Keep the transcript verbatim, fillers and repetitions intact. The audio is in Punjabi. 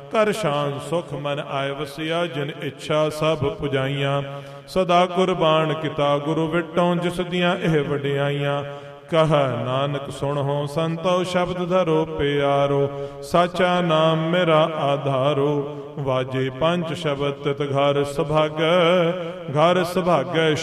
ਕਰ ਸ਼ਾਨ ਸੁਖ ਮਨ ਆਏ ਵਸਿਆ, ਜਿਨ ਇੱਛਾ ਸਭ ਪੁਜਾਈਆਂ। ਸਦਾ ਕੁਰਬਾਨ ਕੀਤਾ ਗੁਰੂ ਵਿਟੋਂ, ਜਿਸ ਦੀਆਂ ਇਹ ਵਡਿਆਈਆਂ। ਕਹ ਨਾਨਕ ਸੁਣੋ ਸੰਤੋ ਸ਼ਬਦ ਧਰੋ ਪਿਆਰੋ, ਸਾਚਾ ਨਾਮ ਮੇਰਾ ਆਧਾਰੋ। ਵਾਜੇ ਪੰਜ ਸ਼ਬਦ ਤਿਤ ਘਰ ਸੁਭਾਗੈ, ਘਰ ਸੁਭਾਗੈ